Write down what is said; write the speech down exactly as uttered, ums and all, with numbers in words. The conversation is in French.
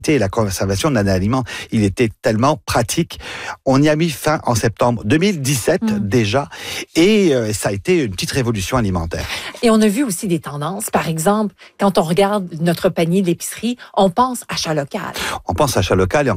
et la conservation d'un aliment, il était tellement pratique. On y a mis fin en septembre deux mille dix-sept mmh. déjà, et euh, ça a été une petite révolution alimentaire. Et on a vu aussi des tendances. Par exemple, quand on regarde notre panier d'épicerie, on pense achat local. On pense achat local et